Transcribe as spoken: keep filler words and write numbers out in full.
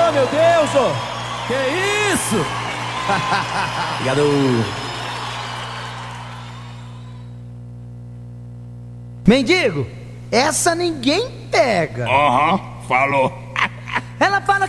Oh, meu Deus, oh. Que isso? Obrigado. Mendigo, essa ninguém pega. Aham, falou. Ela fala